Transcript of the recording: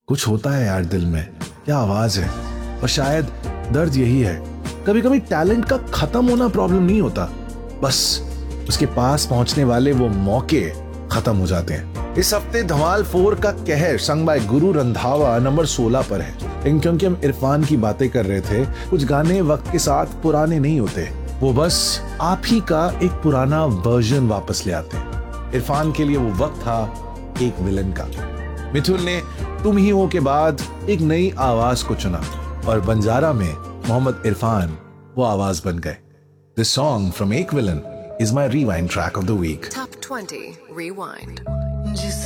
कुछ होता है यार दिल में, क्या आवाज है। और शायद दर्द यही है, कभी कभी टैलेंट का खत्म होना प्रॉब्लम नहीं होता, बस उसके पास पहुंचने वाले वो मौके खत्म हो जाते हैं। इस हफ्ते धमाल 4 का कहर sung by Guru Randhawa number 16 पर है। लेकिन क्योंकि हम इरफान की बातें कर रहे थे, कुछ गाने वक्त के साथ पुराने नहीं होते, वो बस आप ही का एक पुराना वर्जन वापस ले आते हैं। इरफान के लिए वो वक्त था एक विलन का। मिथुन ने तुम ही हो के बाद एक नई आवाज को चुना और बंजारा में मोहम्मद इरफान वो आवाज बन गए। दिस सॉन्ग फ्रॉम एक villain is my rewind track of the week. Top 20 Rewind.